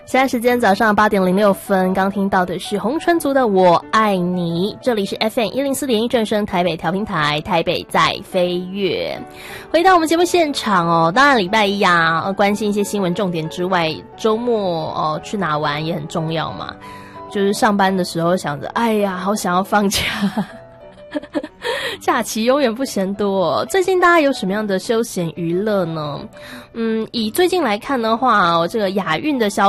现在时间早上8:06，刚听到的是红唇族的《我爱你》，这里是 FM104.1正声台北调频台，台北在飞跃。回到我们节目现场哦，当然礼拜一啊，关心一些新闻重点之外，周末去哪玩也很重要嘛。就是上班的时候想着，哎呀，好想要放假。假期永远不嫌多。最近大家有什么样的休闲娱乐呢？以最近来看的话，这个亚运的消